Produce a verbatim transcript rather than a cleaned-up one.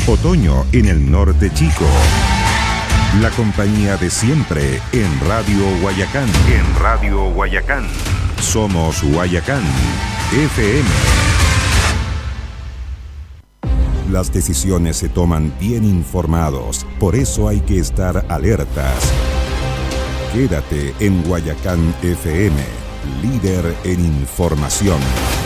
Otoño en el norte chico. La compañía de siempre en Radio Guayacán. En Radio Guayacán. Somos Guayacán F M. Las decisiones se toman bien informados, por eso hay que estar alertas. Quédate en Guayacán F M, líder en información.